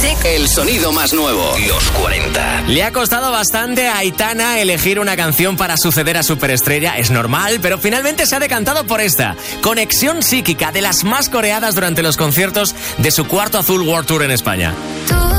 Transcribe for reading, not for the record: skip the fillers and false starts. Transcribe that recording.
Music. El sonido más nuevo. Los 40. Le ha costado bastante a Aitana elegir una canción para suceder a Superestrella. Es normal, pero finalmente se ha decantado por esta. Conexión Psíquica, de las más coreadas durante los conciertos de su Cuarto Azul World Tour en España. Tú